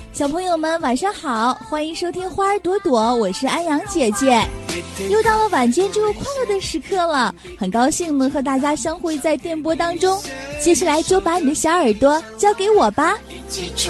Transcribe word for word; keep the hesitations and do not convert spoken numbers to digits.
小朋友们晚上好，欢迎收听花儿朵朵，我是安阳姐姐。又到了晚间这个快乐的时刻了，很高兴能和大家相会在电波当中。接下来就把你的小耳朵交给我吧。 记住